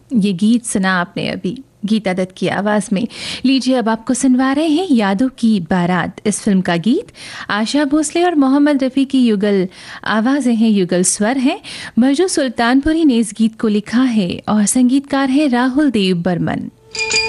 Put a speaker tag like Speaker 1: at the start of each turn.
Speaker 1: ये गीत सुना आपने अभी गीता दत्त की आवाज में। लीजिए अब आपको सुनवा रहे हैं यादों की बारात। इस फिल्म का गीत आशा भोसले और मोहम्मद रफ़ी की युगल आवाज़ें हैं, युगल स्वर हैं। मरजू सुल्तानपुरी ने इस गीत को लिखा है और संगीतकार है राहुल देव बर्मन।